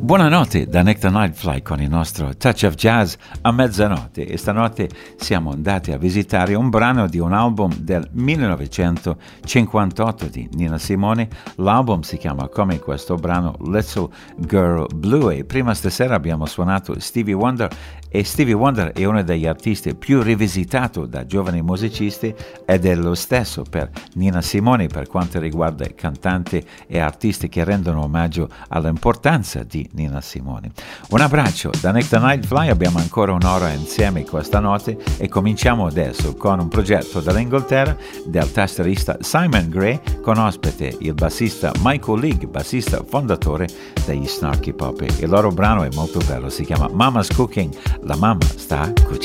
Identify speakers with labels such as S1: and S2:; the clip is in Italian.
S1: Buonanotte da Nick the Nightfly con il nostro Touch of Jazz a mezzanotte e stanotte siamo andati a visitare un brano di un album del 1958 di Nina Simone. L'album si chiama come questo brano Little Girl Blue e prima stasera abbiamo suonato Stevie Wonder e Stevie Wonder è uno degli artisti più rivisitato da giovani musicisti ed è lo stesso per Nina Simone per quanto riguarda i cantanti e artisti che rendono omaggio all'importanza di Nina Simone. Un abbraccio da Nick the Nightfly, abbiamo ancora un'ora insieme questa notte e cominciamo adesso con un progetto dall'Inghilterra del tastierista Simon Gray con ospite il bassista Michael League, bassista fondatore degli Snarky Puppy. Il loro brano è molto bello, si chiama Mama's Cooking, la mamma sta cucinando.